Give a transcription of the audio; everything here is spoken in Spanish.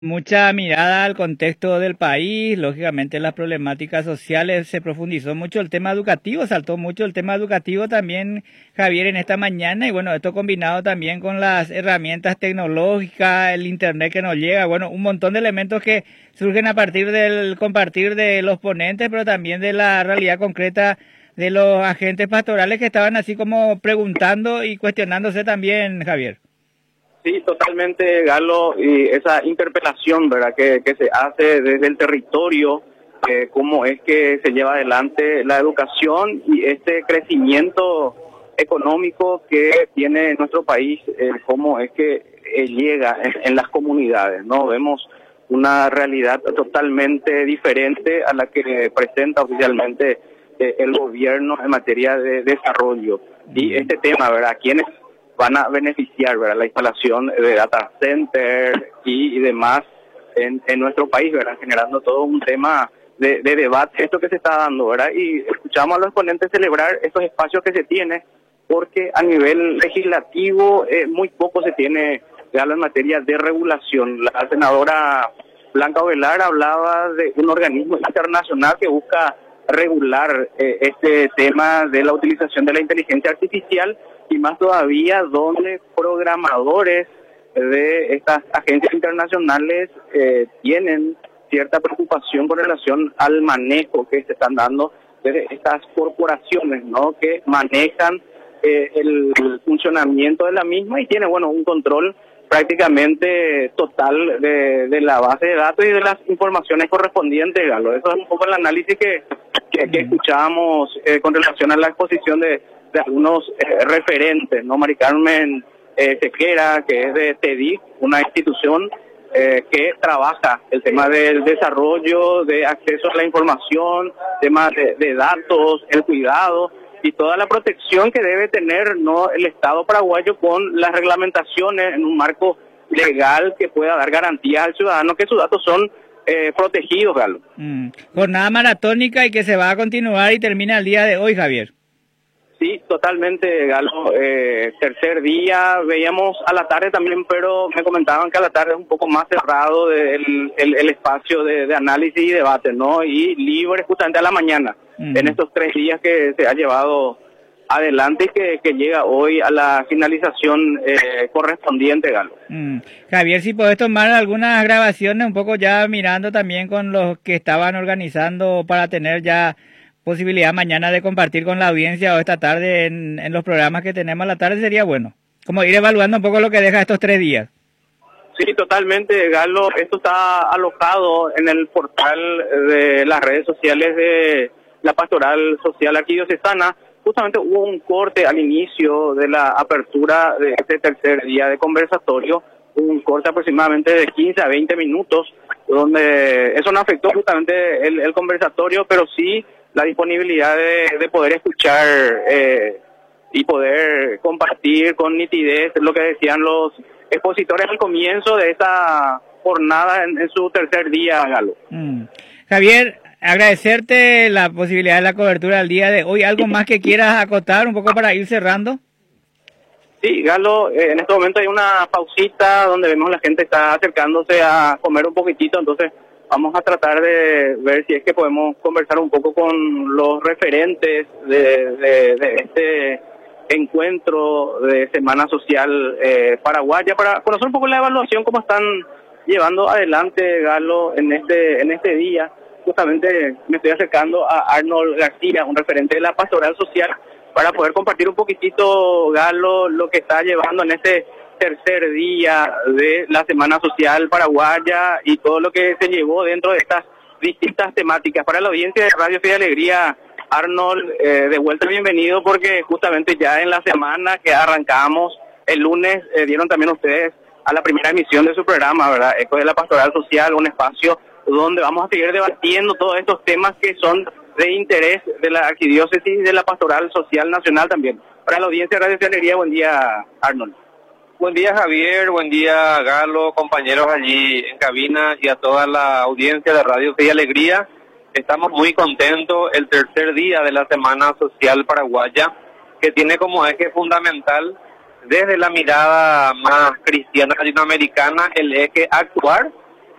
Mucha mirada al contexto del país, lógicamente las problemáticas sociales, se profundizó mucho el tema educativo, saltó mucho el tema educativo también, Javier, en esta mañana, y bueno, esto combinado también con las herramientas tecnológicas, el internet que nos llega, bueno, un montón de elementos que surgen a partir del compartir de los ponentes, pero también de la realidad concreta de los agentes pastorales que estaban así como preguntando y cuestionándose también, Javier. Sí, totalmente, Galo, y esa interpelación, ¿verdad?, que se hace desde el territorio, cómo es que se lleva adelante la educación y este crecimiento económico que tiene nuestro país, cómo es que llega en las comunidades, ¿no? Vemos una realidad totalmente diferente a la que presenta oficialmente el gobierno en materia de desarrollo. Y este tema, ¿verdad?, ¿quiénes van a beneficiar, ¿verdad?, la instalación de data center y demás en nuestro país, ¿verdad?, generando todo un tema de debate, esto que se está dando, ¿verdad? Y escuchamos a los ponentes celebrar estos espacios que se tiene, porque a nivel legislativo muy poco se tiene, ya en materia de regulación. La senadora Blanca Ovelar hablaba de un organismo internacional que busca regular este tema de la utilización de la inteligencia artificial, y más todavía donde programadores de estas agencias internacionales tienen cierta preocupación con relación al manejo que se están dando de estas corporaciones, ¿no?, que manejan el funcionamiento de la misma y tienen, bueno, un control prácticamente total de la base de datos y de las informaciones correspondientes, Galo. Eso es un poco el análisis que escuchábamos con relación a la exposición de algunos referentes, ¿no? Mari Carmen Sequera, que es de TEDIC, una institución que trabaja el tema del desarrollo, de acceso a la información, temas de datos, el cuidado y toda la protección que debe tener, ¿no?, el Estado paraguayo con las reglamentaciones en un marco legal que pueda dar garantías al ciudadano que sus datos son protegidos, Galo. Jornada maratónica y que se va a continuar y termina el día de hoy, Javier. Sí, totalmente, Galo. Tercer día, veíamos a la tarde también, pero me comentaban que a la tarde es un poco más cerrado el espacio de análisis y debate, ¿no? Y libre justamente a la mañana, en estos 3 días que se ha llevado adelante y que llega hoy a la finalización correspondiente, Galo. Javier, si podés tomar algunas grabaciones, un poco ya mirando también con los que estaban organizando para tener ya posibilidad mañana de compartir con la audiencia o esta tarde en los programas que tenemos a la tarde, sería bueno. Como ir evaluando un poco lo que deja estos 3 días. Sí, totalmente, Galo. Esto está alojado en el portal de las redes sociales de la Pastoral Social Arquidiocesana. Justamente hubo un corte al inicio de la apertura de este tercer día de conversatorio, un corte aproximadamente de 15 a 20 minutos, donde eso no afectó justamente el conversatorio, pero sí la disponibilidad de poder escuchar y poder compartir con nitidez lo que decían los expositores al comienzo de esta jornada en su tercer día, Galo. Javier, agradecerte la posibilidad de la cobertura del día de hoy. ¿Algo más que quieras acotar un poco para ir cerrando? Sí, Galo, en este momento hay una pausita donde vemos la gente está acercándose a comer un poquitito, entonces vamos a tratar de ver si es que podemos conversar un poco con los referentes de este encuentro de Semana Social paraguaya para conocer un poco la evaluación, cómo están llevando adelante, Galo, en este día. Justamente me estoy acercando a Arnold García, un referente de la Pastoral Social, para poder compartir un poquitito, Galo, lo que está llevando en este tercer día de la Semana Social paraguaya y todo lo que se llevó dentro de estas distintas temáticas. Para la audiencia de Radio Fe y Alegría, Arnold, de vuelta bienvenido, porque justamente ya en la semana que arrancamos el lunes dieron también ustedes a la primera emisión de su programa, ¿verdad?, Eco de la Pastoral Social, un espacio donde vamos a seguir debatiendo todos estos temas que son de interés de la Arquidiócesis y de la Pastoral Social Nacional también. Para la audiencia de Radio Fe y Alegría, buen día, Arnold. Buen día, Javier, buen día, Galo, compañeros allí en cabina y a toda la audiencia de Radio Fe y Alegría. Estamos muy contentos, el tercer día de la Semana Social Paraguaya, que tiene como eje fundamental, desde la mirada más cristiana latinoamericana, el eje actuar